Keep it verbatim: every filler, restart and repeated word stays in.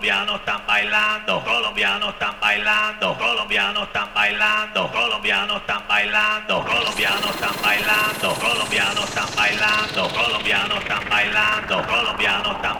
colombianos están bailando, colombianos están bailando, colombianos están bailando, colombianos están bailando, colombianos están bailando, colombianos están bailando, colombianos están bailando, colombianos están